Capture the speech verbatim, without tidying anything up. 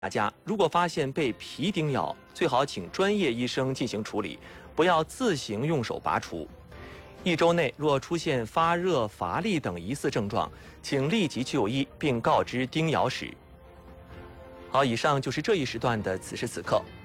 大家如果发现被皮叮咬，最好请专业医生进行处理，不要自行用手拔除。一周内若出现发热、乏力等疑似症状，请立即就医，并告知叮咬史。好，以上就是这一时段的此时此刻。